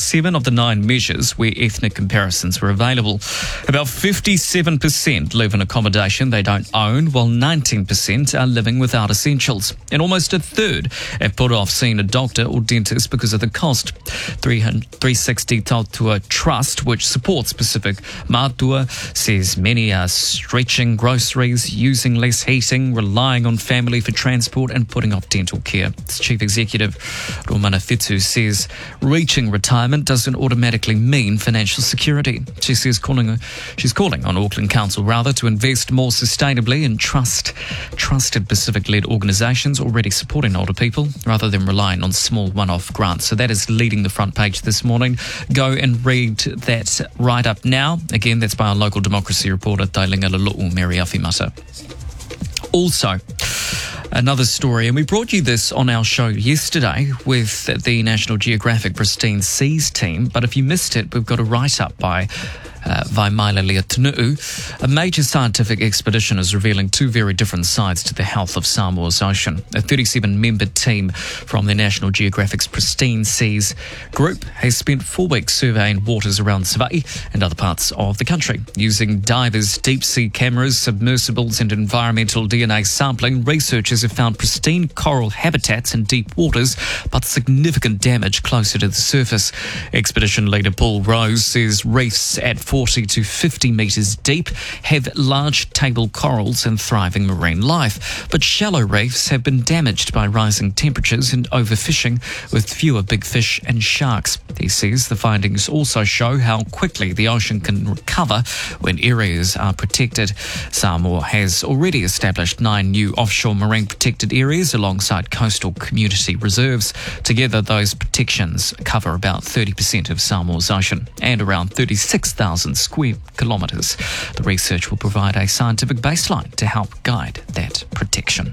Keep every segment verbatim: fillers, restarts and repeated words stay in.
seven of the nine measures where ethnic comparisons were available. About fifty-seven percent live in accommodation they don't own, while nineteen percent are living without essentials. And almost a third have put off seeing a doctor or dentist because of the cost. three sixty Tautua Trust, which supports Pacific Matua, says many are stretching groceries, using less heating, relying on family for transport and putting off dental care. Its chief executive, Romana Fitu, says reaching retirement doesn't automatically mean financial security. She says calling, she's calling on Auckland Council rather to invest more sustainably in trust, trusted Pacific-led organisations already supporting older people rather than relying on small one-off grants. So that is leading the front page this morning. Go and read that right up now. Again, that's by our local democracy reporter, Tailinga Lulu'u Mary Awhimata. Also, another story, and we brought you this on our show yesterday with the National Geographic Pristine Seas team, but if you missed it, we've got a write-up by Uh, Vaimaila Leatunuu. A major scientific expedition is revealing two very different sides to the health of Samoa's ocean. A thirty-seven member team from the National Geographic's Pristine Seas group has spent four weeks surveying waters around Savai'i and other parts of the country. Using divers, deep-sea cameras, submersibles and environmental D N A sampling, researchers have found pristine coral habitats in deep waters, but significant damage closer to the surface. Expedition leader Paul Rose says reefs at forty to fifty metres deep have large table corals and thriving marine life, but shallow reefs have been damaged by rising temperatures and overfishing with fewer big fish and sharks. He says the findings also show how quickly the ocean can recover when areas are protected. Samoa has already established nine new offshore marine protected areas alongside coastal community reserves. Together, those protections cover about thirty percent of Samoa's ocean and around thirty-six thousand square kilometres. The research will provide a scientific baseline to help guide that protection.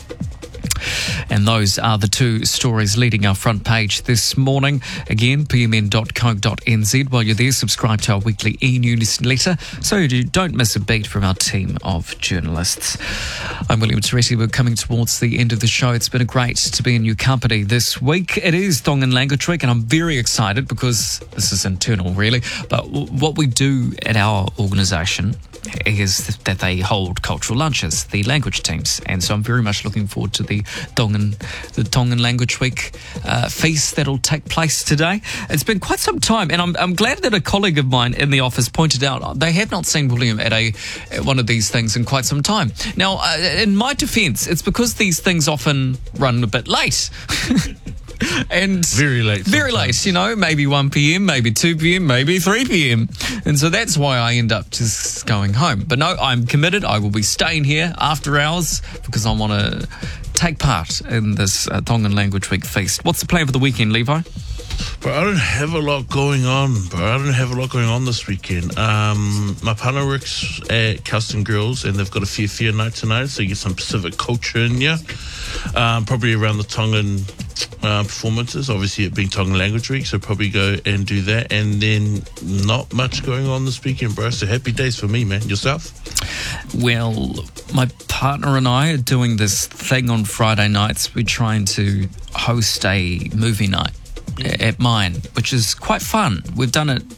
And those are the two stories leading our front page this morning. Again, p m n dot co dot n z. While you're there, subscribe to our weekly e-newsletter so you don't miss a beat from our team of journalists. I'm William Teretti. We're coming towards the end of the show. It's been great to be in your company this week. It is Tongan Language Week, and I'm very excited because this is internal, really. But w- what we do at our organisation is that they hold cultural lunches, the language teams, and so I'm very much looking forward to the Tongan, the Tongan Language Week uh, feast that'll take place today. It's been quite some time, and I'm, I'm glad that a colleague of mine in the office pointed out they have not seen William at a at one of these things in quite some time. Now, uh, in my defence, it's because these things often run a bit late. And very late very late, you know, maybe one p.m, maybe two p.m, maybe three p.m, and so that's why I end up just going home. But no, I'm committed. I will be staying here after hours because I want to take part in this uh, Tongan Language Week feast. What's the plan for the weekend, Levi? But I don't have a lot going on, but I don't have a lot going on this weekend. Um, my partner works at Custom Grills, and they've got a Fia Fia night tonight, so you get some Pacific culture in you. Um, probably around the Tongan uh, performances, obviously it being Tongan Language Week, so probably go and do that. And then not much going on this weekend, bro. So happy days for me, man. Yourself? Well, my partner and I are doing this thing on Friday nights. We're trying to host a movie night at mine, which is quite fun. We've done it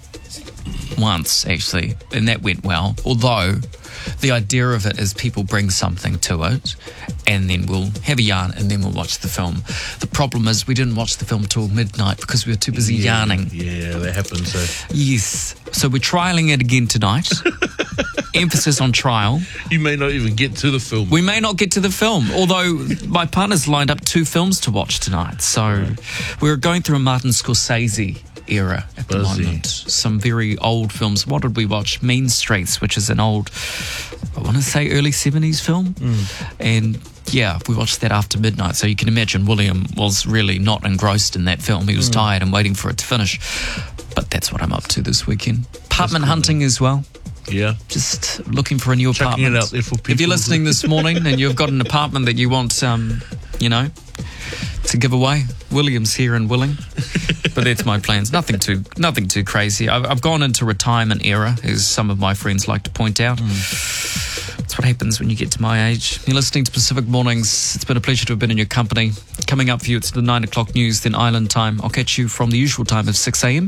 once, actually, and that went well. Although the idea of it is people bring something to it and then we'll have a yarn and then we'll watch the film. The problem is we didn't watch the film till midnight because we were too busy yeah, yarning. Yeah, that happens. So. Yes. So we're trialling it again tonight. Emphasis on trial. You may not even get to the film. We may not get to the film, although my partner's lined up two films to watch tonight. So right. We're going through a Martin Scorsese era at the Buzzy. moment. Some very old films. What did we watch? Mean Streets, which is an old, I want to say early seventies film. Mm. And yeah, we watched that after midnight. So you can imagine William was really not engrossed in that film. He was mm. tired and waiting for it to finish. But that's what I'm up to this weekend. Apartment cool, hunting man. as well. Yeah. Just looking for a new Chucking apartment. It out there for people. If you're listening this morning and you've got an apartment that you want, um, you know, to give away, William's here and willing. But that's my plans. Nothing too, nothing too crazy. I've, I've gone into retirement era, as some of my friends like to point out. Mm. That's what happens when you get to my age. You're listening to Pacific Mornings. It's been a pleasure to have been in your company. Coming up for you, it's the nine o'clock news, then Island time. I'll catch you from the usual time of six a.m.